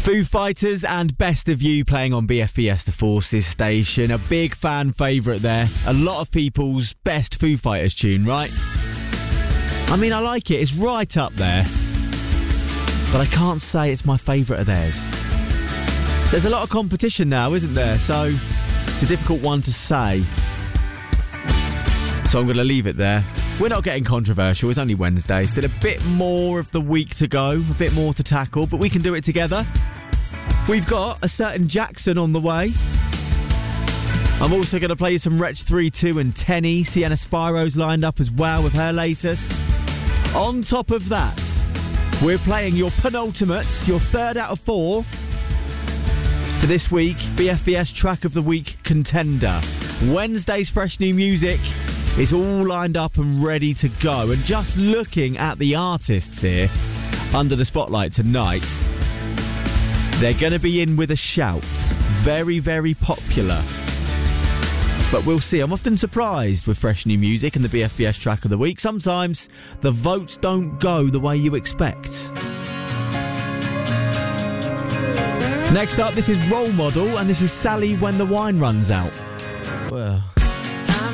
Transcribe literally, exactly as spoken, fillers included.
Foo Fighters and Best of You playing on B F B S The Forces station. A big fan favourite there. A lot of people's best Foo Fighters tune, right? I mean, I like it. It's right up there. But I can't say it's my favourite of theirs. There's a lot of competition now, isn't there? So it's a difficult one to say. So I'm going to leave it there. We're not getting controversial. It's only Wednesday. Still a bit more of the week to go. A bit more to tackle. But we can do it together. We've got a certain Jackson on the way. I'm also going to play you some Wretch three two and Tenny. Sienna Spiro's lined up as well with her latest. On top of that, we're playing your penultimate, your third out of four for this week, B F B S Track of the Week contender. Wednesday's fresh new music is all lined up and ready to go. And just looking at the artists here under the spotlight tonight, they're going to be in with a shout. Very, very popular. But we'll see. I'm often surprised with fresh new music and the B F B S Track of the Week. Sometimes the votes don't go the way you expect. Next up, this is Role Model, and this is Sally When the Wine Runs Out. Well...